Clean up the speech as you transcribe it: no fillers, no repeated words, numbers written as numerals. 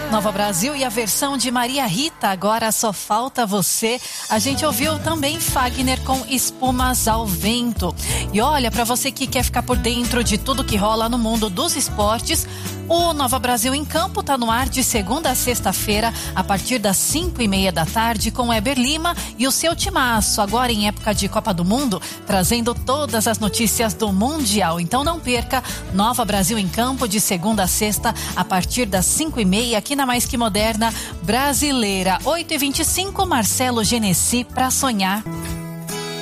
Nova Brasil e a versão de Maria Rita, Agora Só Falta Você. A gente ouviu também Fagner com Espumas ao Vento. E olha, para você que quer ficar por dentro de tudo que rola no mundo dos esportes, o Nova Brasil em Campo tá no ar de segunda a sexta-feira, a partir das 5:30 da tarde, com Eber Lima e o seu timaço, agora em época de Copa do Mundo, trazendo todas as notícias do Mundial. Então não perca, Nova Brasil em Campo, de segunda a sexta, a partir das 5:30, aqui na Mais Que Moderna Brasileira. 8:25, Marcelo Genesi, pra sonhar.